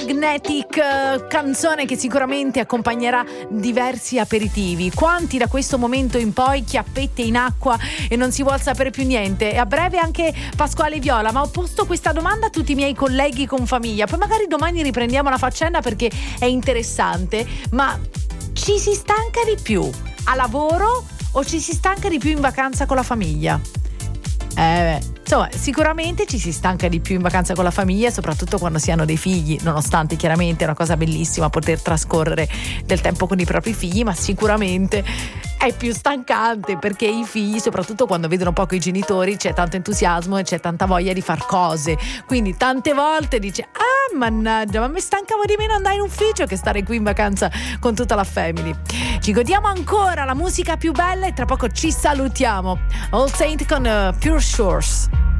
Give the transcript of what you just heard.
Magnetic, canzone che sicuramente accompagnerà diversi aperitivi. Quanti da questo momento in poi chiappette in acqua e non si vuol sapere più niente? E a breve anche Pasquale Viola, ma ho posto questa domanda a tutti i miei colleghi con famiglia, poi magari domani riprendiamo la faccenda perché è interessante. Ma ci si stanca di più a lavoro o ci si stanca di più in vacanza con la famiglia? Insomma, sicuramente ci si stanca di più in vacanza con la famiglia, soprattutto quando si hanno dei figli, nonostante chiaramente è una cosa bellissima poter trascorrere del tempo con i propri figli, ma sicuramente è più stancante perché i figli, soprattutto quando vedono poco i genitori, c'è tanto entusiasmo e c'è tanta voglia di far cose, quindi tante volte dice: ah mannaggia, ma mi stancavo di meno andare in ufficio che stare qui in vacanza con tutta la family. Ci godiamo ancora la musica più bella e tra poco ci salutiamo. All Saint con Pure Shores.